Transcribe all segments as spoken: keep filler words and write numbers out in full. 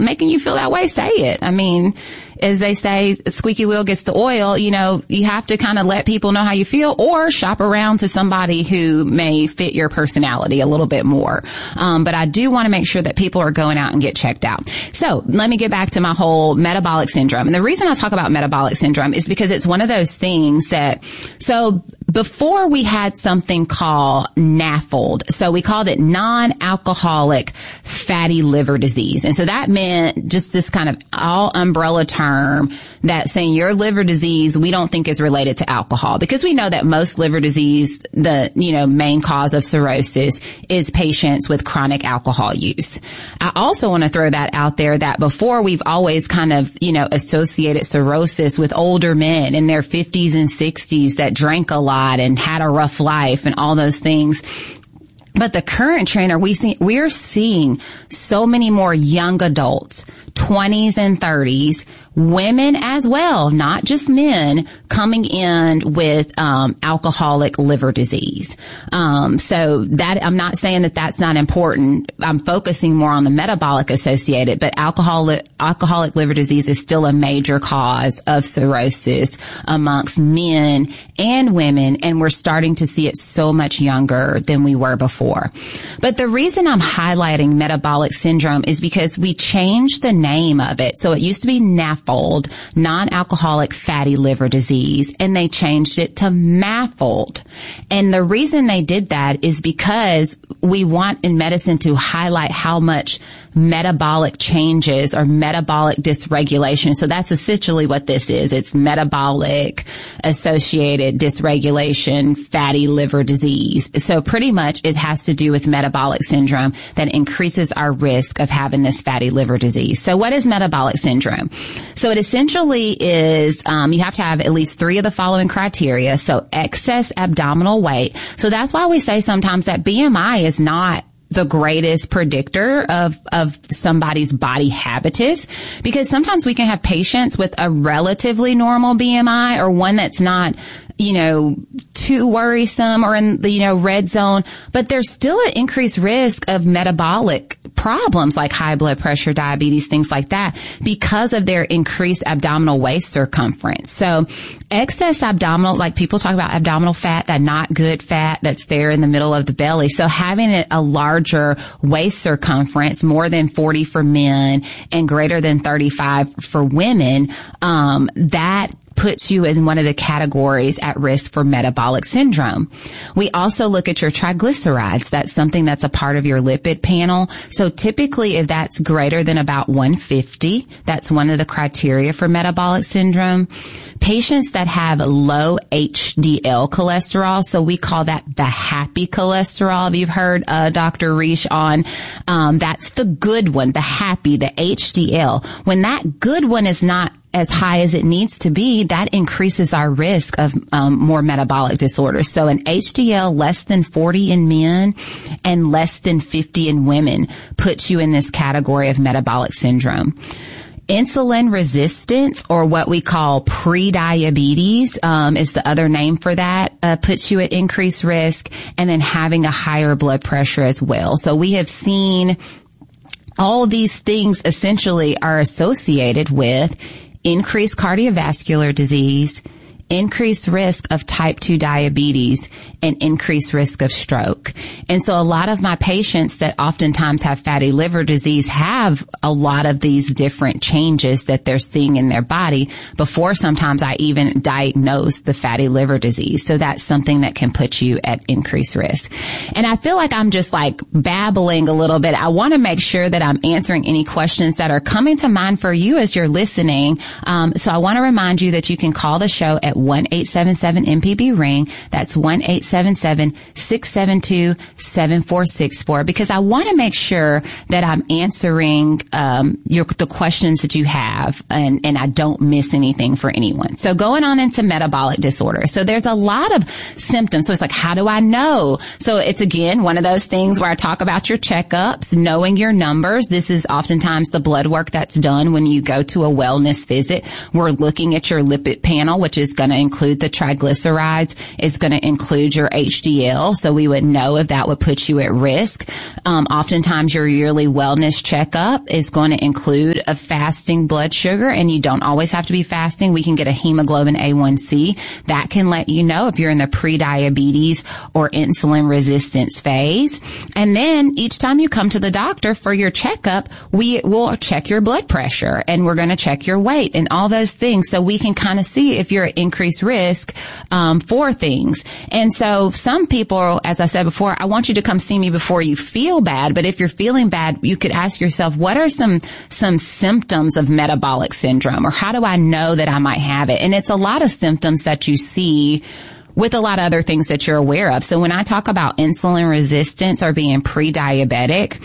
making you feel that way, say it. I mean, as they say, squeaky wheel gets the oil. You know, you have to kind of let people know how you feel, or shop around to somebody who may fit your personality a little bit more. Um, but I do want to make sure that people are going out and get checked out. So let me get back to my whole metabolic syndrome. And the reason I talk about metabolic syndrome is because it's one of those things that, so before we had something called NAFLD. So we called it non-alcoholic fatty liver disease. And so that meant just this kind of all umbrella term that saying your liver disease, we don't think is related to alcohol, because we know that most liver disease, the, you know, main cause of cirrhosis is patients with chronic alcohol use. I also want to throw that out there that before we've always kind of, you know, associated cirrhosis with older men in their fifties and sixties that drank a lot and had a rough life and all those things. But the current trend, are we see, we're seeing so many more young adults, twenties and thirties, women as well, not just men, coming in with um alcoholic liver disease. Um so that, I'm not saying that that's not important. I'm focusing more on the metabolic associated, but alcoholic alcoholic liver disease is still a major cause of cirrhosis amongst men and women, and we're starting to see it so much younger than we were before. But the reason I'm highlighting metabolic syndrome is because we changed the name of it. So it used to be NAFLD, non-alcoholic fatty liver disease, and they changed it to MAFLD. And the reason they did that is because we want in medicine to highlight how much metabolic changes or metabolic dysregulation. So that's essentially what this is. It's metabolic associated dysregulation fatty liver disease. So pretty much it has to do with metabolic syndrome that increases our risk of having this fatty liver disease. So what is metabolic syndrome? So it essentially is, um, you have to have at least three of the following criteria. So excess abdominal weight. So that's why we say sometimes that B M I is not the greatest predictor of, of somebody's body habitus, because sometimes we can have patients with a relatively normal B M I or one that's not, you know, too worrisome or in the, you know, red zone, but there's still an increased risk of metabolic problems like high blood pressure, diabetes, things like that, because of their increased abdominal waist circumference. So excess abdominal, like people talk about abdominal fat, that not good fat that's there in the middle of the belly. So having it a larger waist circumference, more than forty for men and greater than thirty-five for women, um, that puts you in one of the categories at risk for metabolic syndrome. We also look at your triglycerides. That's something that's a part of your lipid panel. So typically if that's greater than about one fifty, that's one of the criteria for metabolic syndrome. Patients that have low H D L cholesterol, so we call that the happy cholesterol. If you've heard uh, Doctor Reish on, um, that's the good one, the happy, the H D L. When that good one is not as high as it needs to be, that increases our risk of um, more metabolic disorders. So an H D L less than forty in men and less than fifty in women puts you in this category of metabolic syndrome. Insulin resistance, or what we call pre-diabetes, um, is the other name for that, uh, puts you at increased risk, and then having a higher blood pressure as well. So we have seen all these things essentially are associated with increased cardiovascular disease, increased risk of type two diabetes, and increased risk of stroke. And so a lot of my patients that oftentimes have fatty liver disease have a lot of these different changes that they're seeing in their body before sometimes I even diagnose the fatty liver disease. So that's something that can put you at increased risk. And I feel like I'm just like babbling a little bit. I want to make sure that I'm answering any questions that are coming to mind for you as you're listening. Um, so I want to remind you that you can call the show at one eight seven seven M P B ring. That's one eight seven seven, six seven two, seven four six four, because I want to make sure that I'm answering um your the questions that you have, and and I don't miss anything for anyone. So going on into metabolic disorder. So there's a lot of symptoms. So it's like, how do I know? So it's again one of those things where I talk about your checkups, knowing your numbers. This is oftentimes the blood work that's done when you go to a wellness visit. We're looking at your lipid panel, which is going going to include the triglycerides. It's going to include your H D L. So we would know if that would put you at risk. Um, oftentimes your yearly wellness checkup is going to include a fasting blood sugar, and you don't always have to be fasting. We can get a hemoglobin A one C that can let you know if you're in the pre-diabetes or insulin resistance phase. And then each time you come to the doctor for your checkup, we will check your blood pressure, and we're going to check your weight and all those things, so we can kind of see if you're at increased risk um, for things. And so some people, as I said before, I want you to come see me before you feel bad. But if you're feeling bad, you could ask yourself, what are some some symptoms of metabolic syndrome, or how do I know that I might have it? And it's a lot of symptoms that you see with a lot of other things that you're aware of. So when I talk about insulin resistance or being pre-diabetic,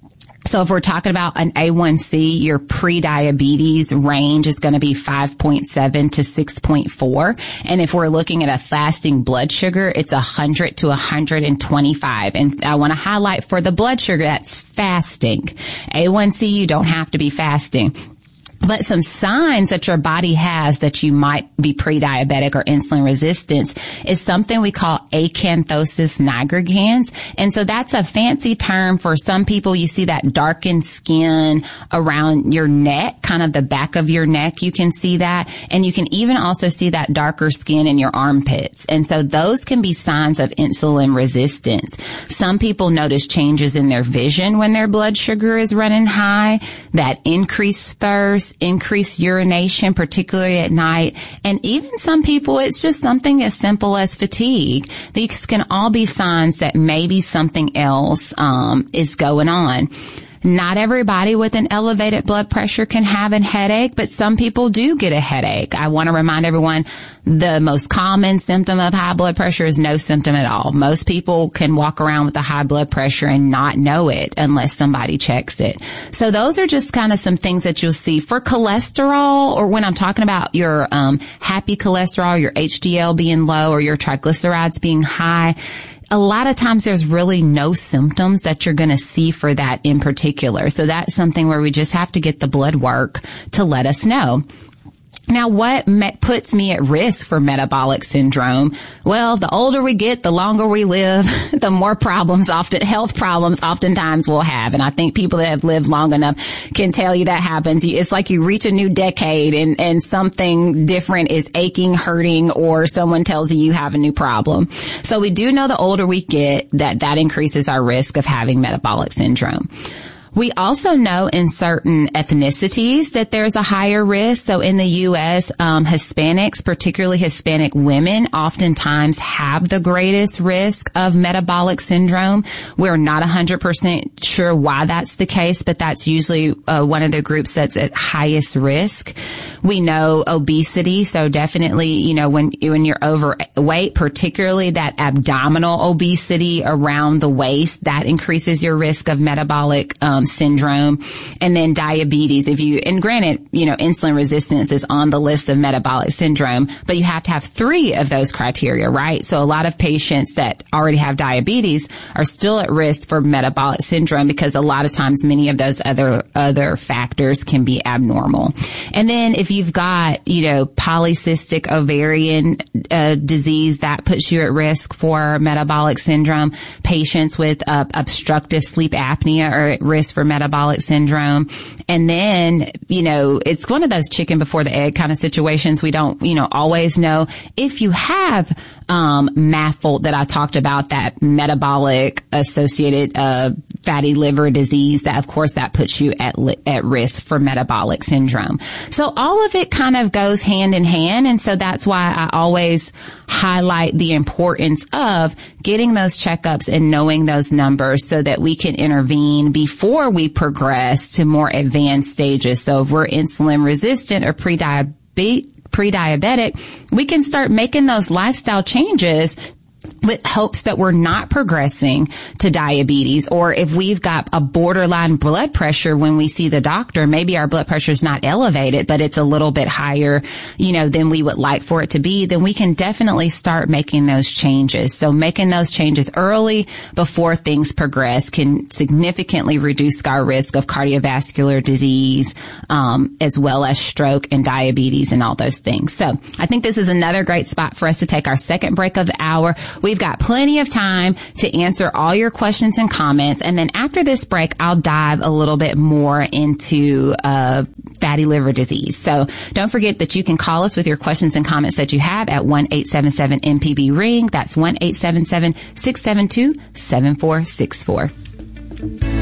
so if we're talking about an A one C, your pre-diabetes range is going to be five point seven to six point four. And if we're looking at a fasting blood sugar, it's one hundred to one hundred twenty-five. And I want to highlight for the blood sugar, that's fasting. A one C, you don't have to be fasting. But some signs that your body has that you might be pre-diabetic or insulin resistance is something we call acanthosis nigricans. And so that's a fancy term for some people. You see that darkened skin around your neck, kind of the back of your neck. You can see that. And you can even also see that darker skin in your armpits. And so those can be signs of insulin resistance. Some people notice changes in their vision when their blood sugar is running high, that increased thirst, increased urination, particularly at night. And even some people, it's just something as simple as fatigue. These can all be signs that maybe something else um, is going on. Not everybody with an elevated blood pressure can have a headache, but some people do get a headache. I want to remind everyone, the most common symptom of high blood pressure is no symptom at all. Most people can walk around with a high blood pressure and not know it unless somebody checks it. So those are just kind of some things that you'll see. For cholesterol, or when I'm talking about your um happy cholesterol, your H D L being low, or your triglycerides being high, a lot of times there's really no symptoms that you're going to see for that in particular. So that's something where we just have to get the blood work to let us know. Now, what me- puts me at risk for metabolic syndrome? Well, the older we get, the longer we live, the more problems, often health problems, oftentimes we'll have. And I think people that have lived long enough can tell you that happens. It's like you reach a new decade and, and something different is aching, hurting, or someone tells you you have a new problem. So we do know the older we get that that increases our risk of having metabolic syndrome. We also know in certain ethnicities that there's a higher risk. So in the U S, um, Hispanics, particularly Hispanic women, oftentimes have the greatest risk of metabolic syndrome. We're not one hundred percent sure why that's the case, but that's usually uh, one of the groups that's at highest risk. We know obesity, so definitely, you know, when when you're overweight, particularly that abdominal obesity around the waist, that increases your risk of metabolic um syndrome. And then diabetes, if you, and granted, you know, insulin resistance is on the list of metabolic syndrome, but you have to have three of those criteria, right? So a lot of patients that already have diabetes are still at risk for metabolic syndrome because a lot of times many of those other, other factors can be abnormal. And then if you've got, you know, polycystic ovarian uh, disease, that puts you at risk for metabolic syndrome. Patients with uh, obstructive sleep apnea are at risk for metabolic syndrome. And then, you know, it's one of those chicken before the egg kind of situations. We don't, you know, always know if you have um M A F L T that I talked about, that metabolic associated uh fatty liver disease, that of course that puts you at li- at risk for metabolic syndrome. So all of it kind of goes hand in hand, and so that's why I always highlight the importance of getting those checkups and knowing those numbers so that we can intervene before we progress to more advanced stages. So if we're insulin resistant or pre-diabetic pre-diabetic, we can start making those lifestyle changes with hopes that we're not progressing to diabetes, or if we've got a borderline blood pressure when we see the doctor, maybe our blood pressure is not elevated, but it's a little bit higher, you know, than we would like for it to be, then we can definitely start making those changes. So making those changes early before things progress can significantly reduce our risk of cardiovascular disease, um, as well as stroke and diabetes and all those things. So I think this is another great spot for us to take our second break of the hour. We've got plenty of time to answer all your questions and comments. And then after this break, I'll dive a little bit more into uh fatty liver disease. So don't forget that you can call us with your questions and comments that you have at one eight seven seven M P B ring. That's one eight seven seven, six seven two, seven four six four.